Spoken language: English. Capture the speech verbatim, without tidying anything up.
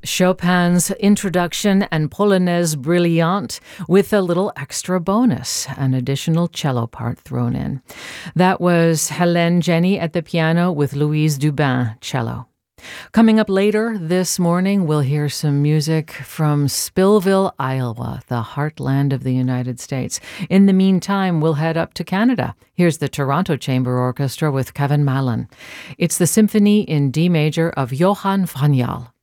Chopin's Introduction and Polonaise Brillante with a little extra bonus, an additional cello part thrown in. That was Hélène Jenny at the piano with Louise Dubin, cello. Coming up later this morning, we'll hear some music from Spillville, Iowa, the heartland of the United States. In the meantime, we'll head up to Canada. Here's the Toronto Chamber Orchestra with Kevin Mallon. It's the Symphony in D major of Johann Fanyal.